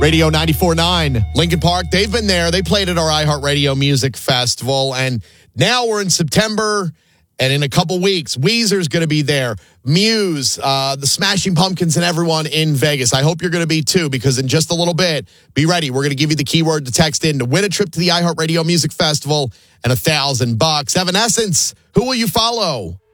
Radio 94.9, Lincoln Park. They've been there. They played at our iHeartRadio Music Festival. And now we're in September, and in a couple weeks, Weezer's going to be there. Muse, the Smashing Pumpkins, and everyone in Vegas. I hope you're going to be too, because in just a little bit, be ready. We're going to give you the keyword to text in to win a trip to the iHeartRadio Music Festival and $1,000. Evanescence, who will you follow?